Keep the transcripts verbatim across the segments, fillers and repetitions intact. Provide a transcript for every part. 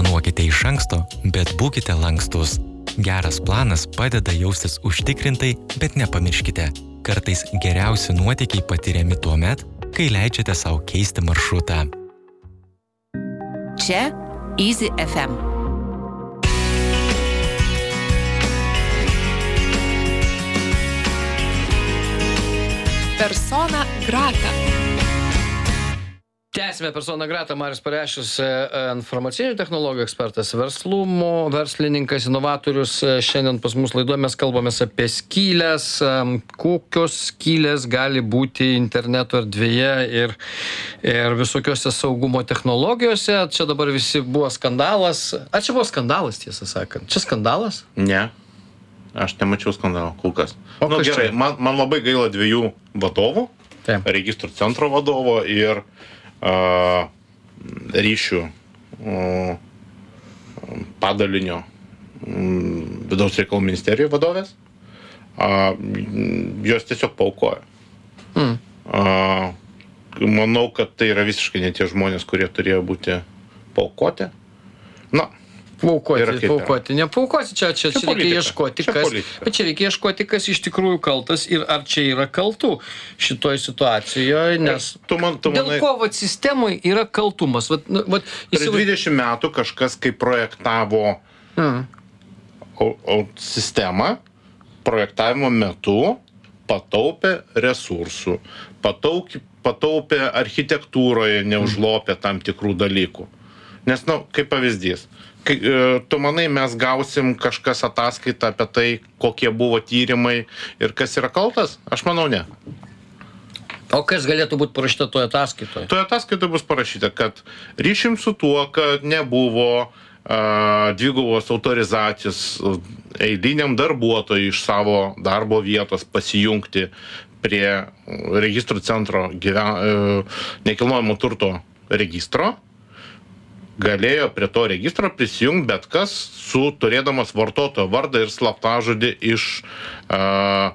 Planuokite iš anksto, bet būkite lankstus. Geras planas padeda jaustis užtikrintai, bet nepamirškite. Kartais geriausi nuotykiai patiriami tuo met, kai leidžiate savo keisti maršrutą. Čia Easy F M. Persona grata. Tęsime Persona grata. Marius Pareščius, informacinių technologijų ekspertas, verslumo, verslininkas, inovatorius. Šiandien pas mus laidoje mes kalbamės apie skylės, kokios skylės gali būti interneto erdvėje ir, ir visokiose saugumo technologijose. Čia dabar visi buvo skandalas. Ar čia buvo skandalas, tiesą sakant? Čia skandalas? Ne. Aš nemačiau skandalo, kol kas. O nu, kas gerai, čia? man, man labai gaila dviejų vadovų. Taip. Registrų centro vadovo ir uh, ryšių uh, padalinio um, vidaus reikalų ministerijoje vadovės. Uh, jos tiesiog paukojo. Mm. Uh, manau, kad tai yra visiškai ne tie žmonės, kurie turėjo būti paukoti. Na, Paukoti, paukoti, nepaukoti, čia, čia, čia, čia reikia ieškoti, čia kas, politika. bet čia reikia ieškoti, kas iš tikrųjų kaltas ir ar čia yra kaltų šitoj situacijoje, nes tu man, tu dėl manai, ko vat sistemai yra kaltumas. Vat, nu, vat, prieš įsivaizduoju- dvidešimt metų kažkas, kai projektavo Mm. o, o sistemą, projektavimo metu pataupė resursų, pataupė, pataupė architektūroje, neužlopė tam tikrų dalykų. Nes, nu, kaip pavyzdys, kai, e, tu manai, mes gausim kažkas ataskaitą apie tai, kokie buvo tyrimai ir kas yra kaltas? Aš manau, ne. O kas galėtų būti parašyta toje ataskaitoje? Toje ataskaitoje bus parašyta, kad ryšim su tuo, kad nebuvo a, dvigubos autorizacijos eiliniam darbuotojui iš savo darbo vietos pasijungti prie registrų centro gyven, e, nekilnojamo turto registro, galėjo prie to registro prisijungti bet kas su turėdamas vartotojo vardą ir slaptažodį iš a,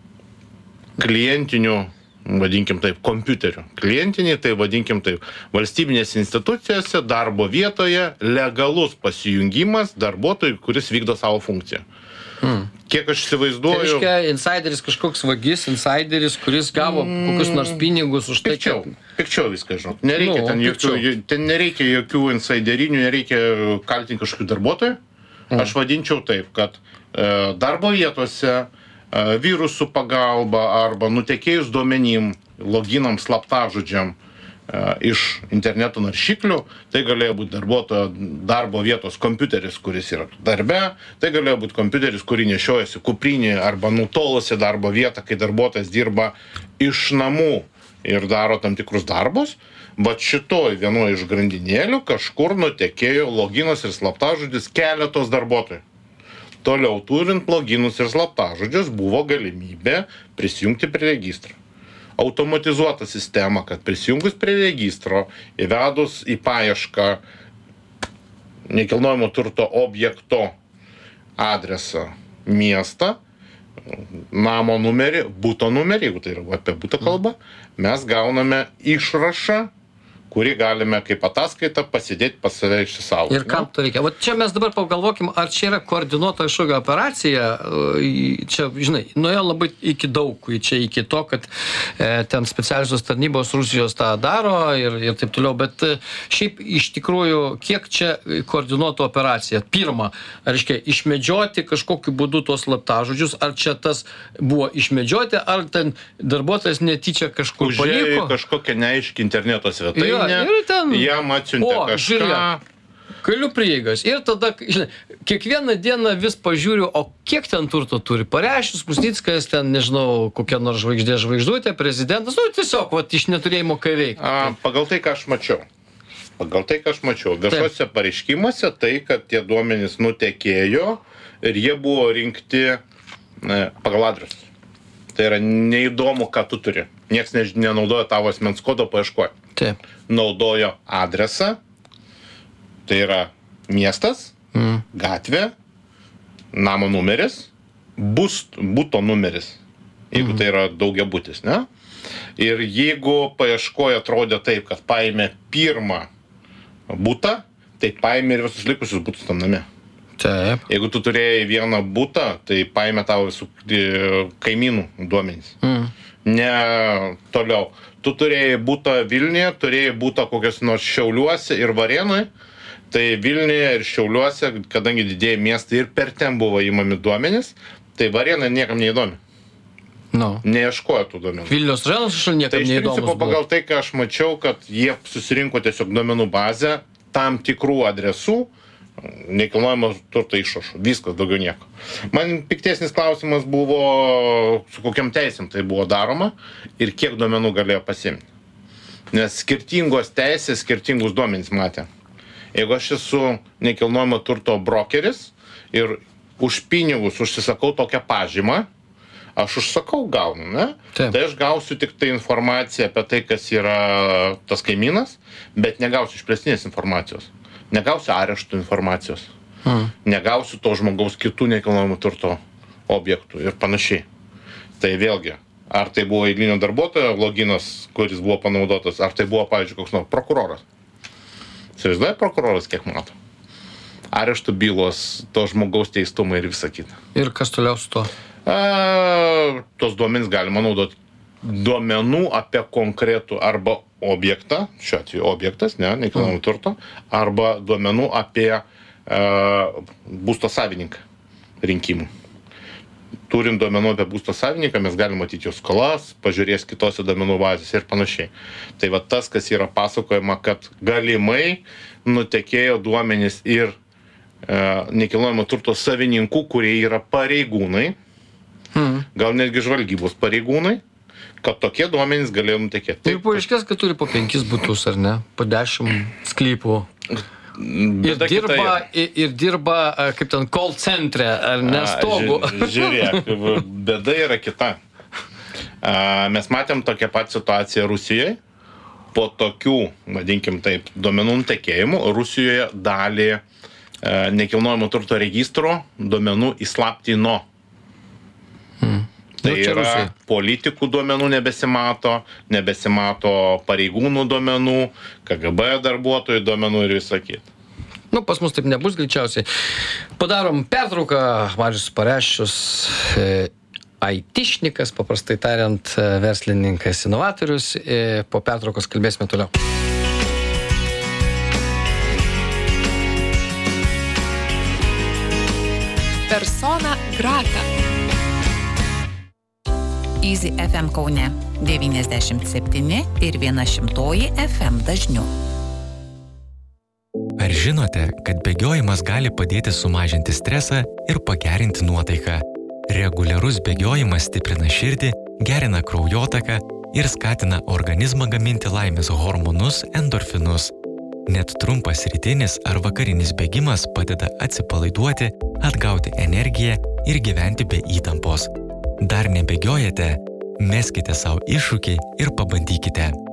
klientinių, vadinkim taip, kompiuterių. Klientiniai, tai vadinkim taip, valstybinės institucijose, darbo vietoje legalus pasijungimas darbuotojui, kuris vykdo savo funkciją. Hmm. Kiek aš Tai įsivaizduoju... reiškia, insideris kažkoks vagis, insideris, kuris gavo kokius nors pinigus už tai, Pikčiau, pikčiau viską, žinok. Nereikia Nu, ten, jokių, pikčiau. ten nereikia jokių insiderinių, nereikia kaltinti kažkokių darbuotojų. Aš vadinčiau taip, kad e, darbo vietose e, virusų pagalba arba nutekėjus duomenim, loginam, slaptažodžiam e, iš interneto naršyklių, tai galėjo būti darbuotojo darbo vietos kompiuteris, kuris yra darbe, tai galėjo būti kompiuteris, kurį nešiojasi kuprinėje arba nutolusi darbo vietą, kai darbuotojas dirba iš namų ir daro tam tikrus darbus, bet šitoj vienoje iš grandinėlių kažkur nutekėjo loginas ir slaptažodis keletos darbuotojų. Toliau turint loginus ir slaptažodžius buvo galimybė prisijungti prie registro. Automatizuota sistema, kad prisijungus prie registro, įvedus į paiešką nekilnojamo turto objekto adresą, miestą, namo numerį, buto numerį, jeigu tai yra apie butą kalbą, mes gauname išrašą, kurį galime kaip ataskaitą pasidėti pas save išsisaugoti. Ir kam to reikia? Vat čia mes dabar pagalvokim, ar čia yra koordinuota kažkokia operacija. Čia, žinai, nuėjo labai iki daug, čia iki to, kad e, ten specialiosios tarnybos Rusijos tą daro ir, ir taip toliau, bet e, šiaip iš tikrųjų, kiek čia koordinuota operacija? Pirma, reiškia, išmedžioti kažkokiu būdu tos slaptažodžius, ar čia tas buvo išmedžioti, ar ten darbuotojas netyčia kažkur Užėjo į paliko? kažkokią neaiškį interneto svetainę. Jo, ir ten- Jam atsiuntė O, kažką. žiūrėk. Galiu prieigas. Ir tada, žinai, kiekvieną dieną vis pažiūriu, o kiek ten turto turi. Pareščius, Pusnickas, ten, nežinau, kokia nors žvaigždė, žvaigždutė, prezidentas. Nu, tiesiog, vat, iš neturėjimo ką veikti. A, pagal tai, ką aš mačiau. Pagal tai, ką aš mačiau. Viešuose pareiškimuose tai, kad tie duomenys nutekėjo ir jie buvo rinkti ne, pagal adresus. Tai yra neįdomu, ką tu turi. Niekas ne, nenaudoja tavo asmens kodo paieškoje. Taip. Naudojo adresą, tai yra miestas, Mm. gatvė, namo numeris, bust, buto numeris, jeigu tai yra daugiabutis, ne? Ir jeigu paieškoje atrodė taip, kad paėmė pirmą butą, tai paėmė ir visus likusius būtus tam name. Taip. Jeigu tu turėjai vieną butą, tai paėmė tavo visų kaimynų duomenys. Mm. Ne toliau. Tu turėjai butą Vilniuje, turėjai butą kokios nors Šiauliuose ir Varėnui, tai Vilniuje ir Šiauliuose, kadangi didėjai miestai ir per ten buvo įmami duomenys, tai Varėnai niekam neįdomi. No. Neieškojo tų duomenų. Vilnius rajonas šal niekam tai neįdomus. Tai iš principo pagal tai, ką aš mačiau, kad jie susirinko tiesiog duomenų bazę tam tikrų adresų, nekilnojamo turto išrašų. Viskas, daugiau nieko. Man piktesnis klausimas buvo, su kokiam teisėm tai buvo daroma ir kiek duomenų galėjo pasiimti. Nes skirtingos teisės, skirtingus duomenys matė. Jeigu aš esu nekilnojamo turto brokeris ir už pinigus užsisakau tokią pažymą, aš užsakau gaunu, ne? Taip. Tai aš gausiu tik tai informaciją apie tai, kas yra tas kaimynas, bet negausiu išplėstinės informacijos. Negausiu areštų informacijos. Hmm. Negausiu to žmogaus kitų nekilnojamo turto objektų ir panašiai. Tai vėlgi, ar tai buvo eilinio darbuotojo loginas, kuris buvo panaudotas, ar tai buvo, pavyzdžiui, koks nors prokuroras. Įsivaizduoja prokuroras, kiek mato. Areštų bylos, to žmogaus teistumai ir visa kita. Ir kas toliau su to? A, tos duomenys galima naudoti duomenų apie konkretų arba objektą, šiuo atveju objektas, ne, nekilnojamo turto, arba duomenų apie e, būsto savininką rinkimų. Turint duomenų apie būsto savininką, mes galime matyti jo skolas, pažiūrės kitose duomenų bazėse ir panašiai. Tai va tas, kas yra pasakojama, kad galimai nutekėjo duomenys ir e, nekilnojamo turto savininkų, kurie yra pareigūnai, hmm. gal netgi žvalgybos pareigūnai, kad tokie duomenys galėjo nutekėti. Tai paaiškės, kad turi po penkis butus, ar ne? Po dešimt sklypų. Ir dirba, ir, ir dirba, kaip ten, call centre, ar ne, stogu. A, žiūrėk, bėda yra kita. A, mes matėm tokią pat situaciją Rusijoje. Po tokių, vadinkim taip, duomenų nutekėjimų, Rusijoje dalį a, nekilnojamo turto registro duomenų įslaptino. Hmm. Tai nu, yra Rusija. Politikų duomenų nebesimato, nebesimato pareigūnų duomenų, K G B darbuotojų duomenų ir visą kitą. Nu, pas mus taip nebus greičiausiai. Padarom pertrauką. Marius Pareščius, e, aitišnikas, paprastai tariant, verslininkas, inovatorius. E, po pertraukos kalbėsime toliau. Persona grata. Easy F M Kaune devyniasdešimt septyni ir viena šimtoji F M dažniu. Ar žinote, kad bėgiojimas gali padėti sumažinti stresą ir pagerinti nuotaiką? Reguliarus bėgiojimas stiprina širdį, gerina kraujotaką ir skatina organizmą gaminti laimės hormonus endorfinus. Net trumpas rytinis ar vakarinis bėgimas padeda atsipalaiduoti, atgauti energiją ir gyventi be įtampos. Dar nebėgiojate? Meskite savo iššūkį ir pabandykite.